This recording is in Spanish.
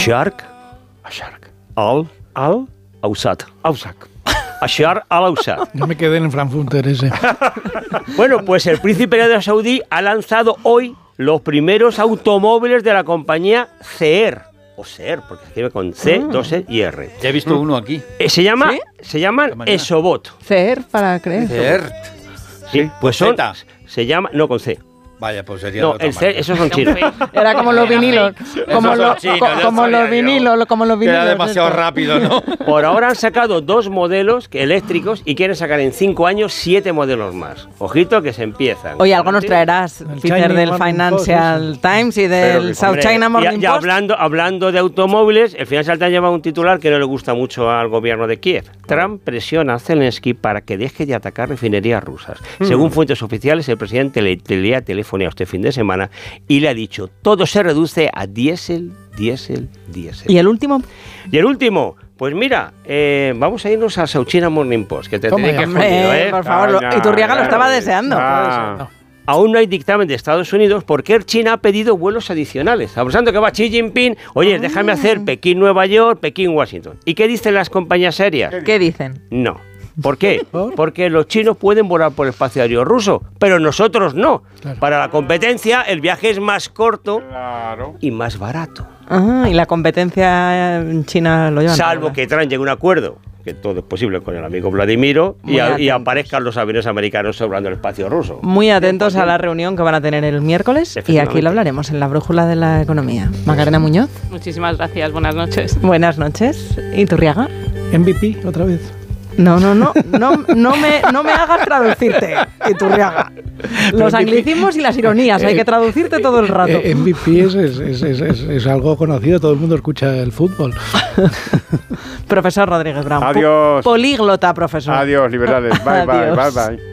Shark al-Awsat. Ashar al-Awsat. Yo me quedé en el Frankfurter ese. Bueno, pues el príncipe de Arabia Saudí ha lanzado hoy los primeros automóviles de la compañía CER. O SER, porque se escribe con C, 2E y R. Ya he visto uno aquí. Se llaman Esobot. CER para creer. CERT. Sí, pues son... Z. Se llama... No, con C. Vaya, pues sería No, de otra el C, marca. esos son chinos. Era como los vinilos. Como los vinilos. Era demasiado rápido, ¿no? Por ahora han sacado 2 modelos eléctricos y quieren sacar en 5 años 7 modelos más. Ojito que se empiezan. Oye, algo nos traerás, Peter, del Financial Times y del South China Morning Post. Hablando de automóviles, el Financial Times lleva un titular que no le gusta mucho al gobierno de Kiev. Trump presiona a Zelensky para que deje de atacar refinerías rusas. Según fuentes oficiales, el presidente le ha telefoneado este fin de semana y le ha dicho: todo se reduce a diésel. ¿Y el último? Pues mira, vamos a irnos a South China Morning Post, que te tiene que joder, por favor, Iturriaga lo estaba deseando. Aún no hay dictamen de Estados Unidos porque Air China ha pedido vuelos adicionales. Aprovechando que va Xi Jinping, oye, déjame hacer Pekín-Nueva York, Pekín-Washington. ¿Y qué dicen las compañías serias? ¿Qué dicen? No. ¿Por qué? Porque los chinos pueden volar por el espacio aéreo ruso, pero nosotros no. Claro. Para la competencia el viaje es más corto y más barato. Y la competencia en China lo llevan. Salvo que Trump llegue a un acuerdo, que todo es posible con el amigo Vladimiro, y aparezcan los aviones americanos sobrando el espacio ruso. Muy atentos a la reunión que van a tener el miércoles y aquí lo hablaremos en la brújula de la economía. Macarena Muñoz. Muchísimas gracias, buenas noches. Buenas noches. ¿Iturriaga? MVP, otra vez. No me hagas traducirte, Iturriaga. Los anglicismos y las ironías, hay que traducirte todo el rato. MVP es algo conocido, todo el mundo escucha el fútbol. Profesor Rodríguez Brown. Adiós. Políglota, profesor. Adiós, libertades. Bye, bye, bye, bye.